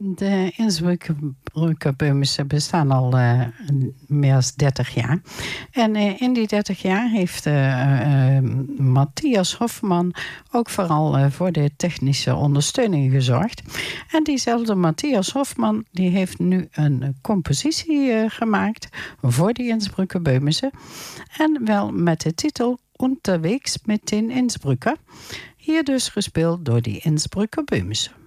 De Innsbrucker Böhmische bestaan al meer dan 30 jaar. En in die 30 jaar heeft Matthias Hofman ook vooral voor de technische ondersteuning gezorgd. En diezelfde Matthias Hofman die heeft nu een compositie gemaakt voor die Innsbrucker Böhmische. En wel met de titel Unterwegs mit den Innsbrucker. Hier dus gespeeld door die Innsbrucker Böhmische.